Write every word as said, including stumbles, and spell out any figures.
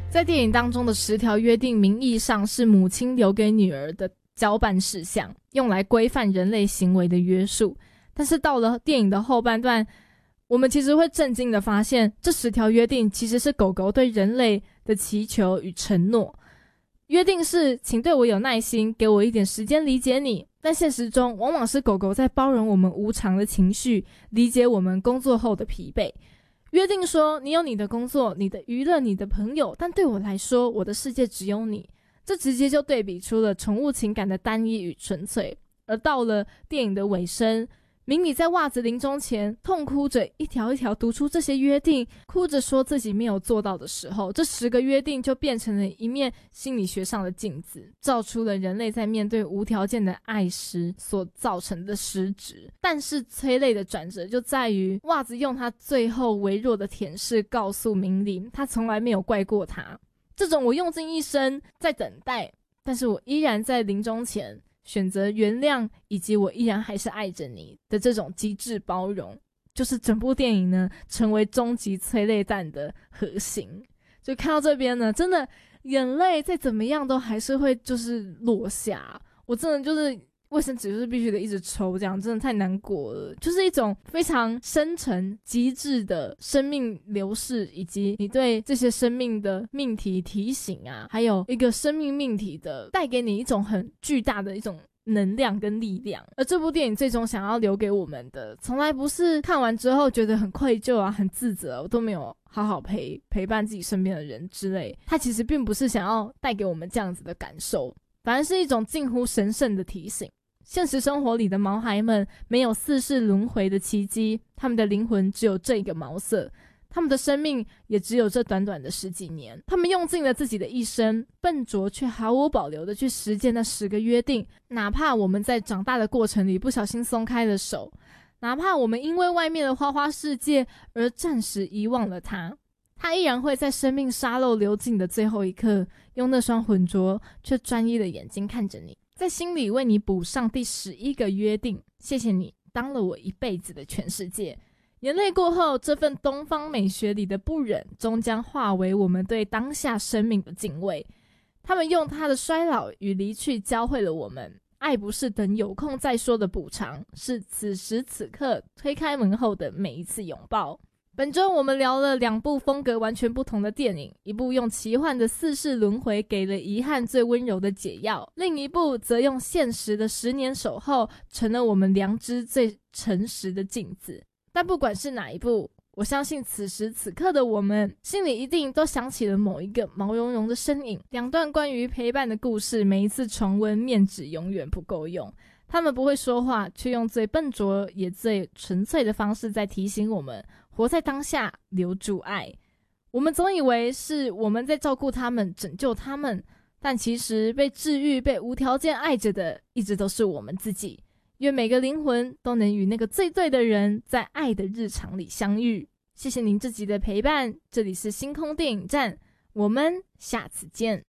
在电影当中的十条约定，名义上是母亲留给女儿的交办事项，用来规范人类行为的约束。但是到了电影的后半段，我们其实会震惊的发现，这十条约定其实是狗狗对人类的祈求与承诺。约定是请对我有耐心，给我一点时间理解你，但现实中往往是狗狗在包容我们无常的情绪，理解我们工作后的疲惫。约定说你有你的工作，你的娱乐，你的朋友，但对我来说，我的世界只有你。这直接就对比出了宠物情感的单一与纯粹。而到了电影的尾声，明米在袜子临终前痛哭着一条一条读出这些约定，哭着说自己没有做到的时候，这十个约定就变成了一面心理学上的镜子，照出了人类在面对无条件的爱时所造成的失职。但是催泪的转折就在于，袜子用他最后微弱的舔舐告诉明里，他从来没有怪过他。这种我用尽一生在等待，但是我依然在临终前选择原谅，以及我依然还是爱着你的这种机智包容，就是整部电影呢成为终极催泪弹的核心。就看到这边呢，真的眼泪再怎么样都还是会就是落下，我真的就是卫生纸就是必须得一直抽，这样真的太难过了。就是一种非常深沉极致的生命流逝，以及你对这些生命的命题提醒啊，还有一个生命命题的带给你一种很巨大的一种能量跟力量。而这部电影最终想要留给我们的，从来不是看完之后觉得很愧疚啊，很自责，我都没有好好陪陪伴自己身边的人之类，它其实并不是想要带给我们这样子的感受，反而是一种近乎神圣的提醒。现实生活里的毛孩们没有四世轮回的奇迹，他们的灵魂只有这个毛色，他们的生命也只有这短短的十几年。他们用尽了自己的一生，笨拙却毫无保留地去实践那十个约定。哪怕我们在长大的过程里不小心松开了手，哪怕我们因为外面的花花世界而暂时遗忘了它，它依然会在生命沙漏流尽的最后一刻，用那双浑浊却专一的眼睛看着你，在心里为你补上第十一个约定。谢谢你当了我一辈子的全世界。眼泪过后，这份东方美学里的不忍终将化为我们对当下生命的敬畏。他们用他的衰老与离去教会了我们，爱不是等有空再说的补偿，是此时此刻推开门后的每一次拥抱。本周我们聊了两部风格完全不同的电影，一部用奇幻的四世轮回给了遗憾最温柔的解药，另一部则用现实的十年守候成了我们良知最诚实的镜子。但不管是哪一部，我相信此时此刻的我们心里一定都想起了某一个毛茸茸的身影。两段关于陪伴的故事，每一次重温面纸永远不够用，他们不会说话，却用最笨拙也最纯粹的方式在提醒我们活在当下，留住爱。我们总以为是我们在照顾他们，拯救他们，但其实被治愈，被无条件爱着的一直都是我们自己。愿每个灵魂都能与那个最对的人在爱的日常里相遇。谢谢您这集的陪伴，这里是星空电影站，我们下次见。